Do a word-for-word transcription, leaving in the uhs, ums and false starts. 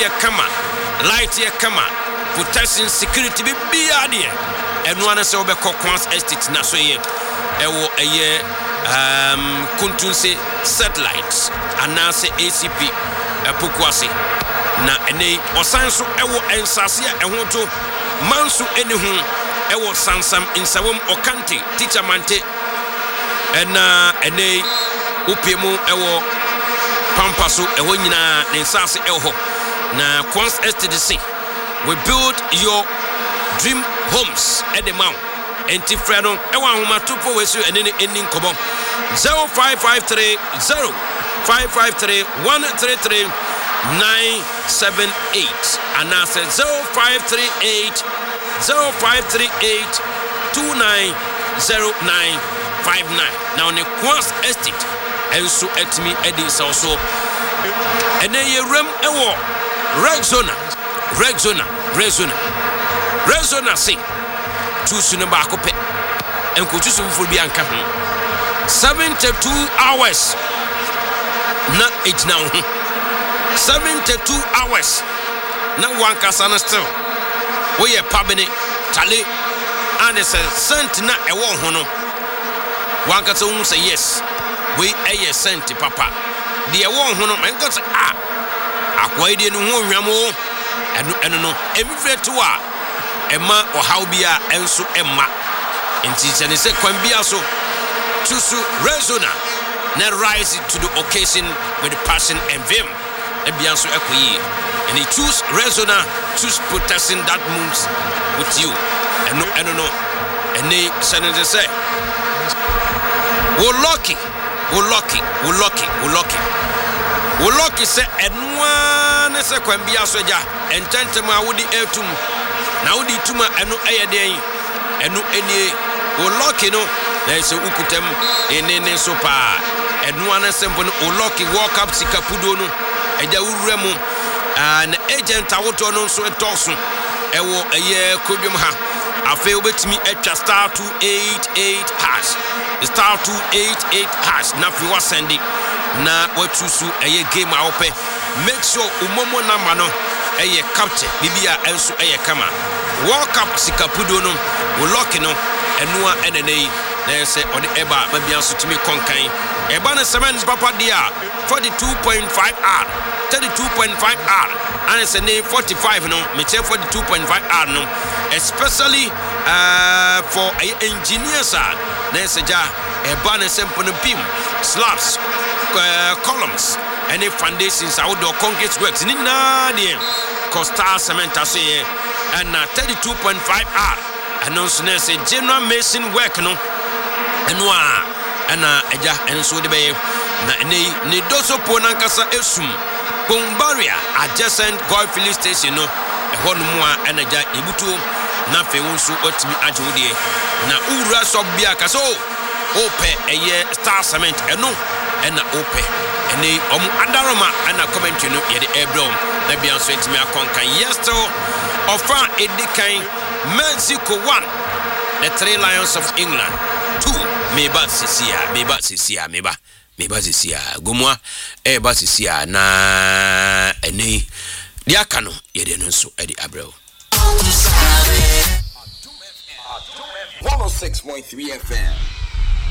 ye kama light ye kama protection security be bia de eno ana se obekọ Kwans Estate na so ye ewo eye um kuntunse satellites anase A C P epokuase na ene osanso ewo ensase a eho to manso ene hu ewo sansam insawom okante teacher mante ena ene upiemu ewo pampaso ewo nyina ensase ewo na Kwans Estate say we build your dream homes at the mount enti freno ewo ahoma tupo wesu ene eni nkobo zero five five three zero five five three one three three nine seven eight and I said zero five three eight zero five three eight two nine zero nine five nine. Now on the Kwans Estate and so at me Eddie so so and then you rem ewo Rexona Rexona Rexona Rexona say two sunu ba ko pe en ko tusu fu bi anka ho seventy-two hours na it now seventy-two hours na one kasana still we ye pabene chale and it says sent na ewo ho no one kasa hu say yes we eye sent papa de ewo ho no en kasa ah akwai de no ho hwamo eno eno no every to a ema ohaw bia enso emma enti chane se kwan bia so tusu Rexona na rise to the occasion with passion and vim ebia so ekoyi and he choose Rexona choose protection that moves with you eno eno no ene chane se we lucky we lucky we lucky we lucky we lucky say enwa ne se kwan bia so ja ententema wodi etum na wodi tuma eno eyeden eno enie o lucky no na se ukutem enene so pa eno ana sempo no o lucky walk up sikapudo no eja wurura mu an agent awoto no so etoso ewo eye kodwom ha afi obetimi etwa star two eight eight hash star two eight eight hash na fi wasende na watusu eye game a ope make sure umomo number no eye capture bibia enso eye kama walk up sikapudo no wo lock no enua enenei na se ode eba babia so timi konkan eba na seven papa dia forty-two point five R thirty-two point five R and se ne forty-five no me che forty-two point five R no especially uh for engineers na se ja eba na sempo no beam slabs uh, columns any foundations outdoor concrete works ni na de Costa Cement say and uh, thirty-two point five R and also say general mason work no enwa ana eja enso de be na nei ni doso po nankasa esum Bombaria adjacent Goy filling station no ehon mu a enaja ebutu na fe wonso otimi ajewode na ura so bia kaso ope eye Star Cement eno ena ope ene om adaroma ana comment no ye de ebro na bia so etimi akonkan yesto offer edikan Mexico one the Three Lions of England two meba sisia meba sisia meba meba sisia gomwa e ba sisia na ene dia kano ye de no so e di abro one oh six point three F M